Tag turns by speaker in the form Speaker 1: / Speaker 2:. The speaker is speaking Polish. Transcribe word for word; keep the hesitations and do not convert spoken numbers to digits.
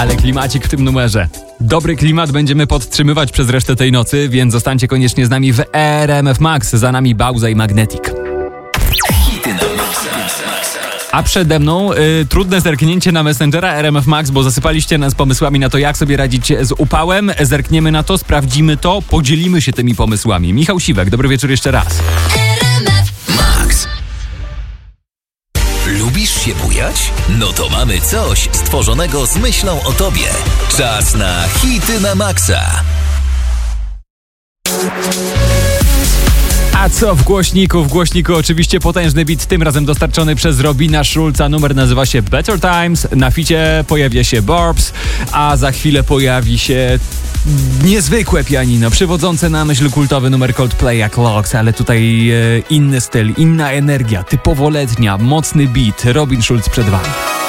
Speaker 1: Ale klimacik w tym numerze. Dobry klimat będziemy podtrzymywać przez resztę tej nocy, więc zostańcie koniecznie z nami w R M F Max. Za nami Bauza i Magnetic. A przede mną y, trudne zerknięcie na Messengera R M F Max, bo zasypaliście nas pomysłami na to, jak sobie radzić z upałem. Zerkniemy na to, sprawdzimy to, podzielimy się tymi pomysłami. Michał Siwek, dobry wieczór jeszcze raz.
Speaker 2: R M F Max. Lubisz się bujać? No to mamy coś stworzonego z myślą o tobie. Czas na hity na maksa.
Speaker 1: A co w głośniku? W głośniku oczywiście potężny beat, tym razem dostarczony przez Robina Schulza. Numer nazywa się Better Times. Na ficie pojawia się Barbs, a za chwilę pojawi się niezwykłe pianino, przywodzące na myśl kultowy numer Coldplay jak Clocks, ale tutaj e, inny styl, inna energia, typowo letnia, mocny beat. Robin Schulz przed wami.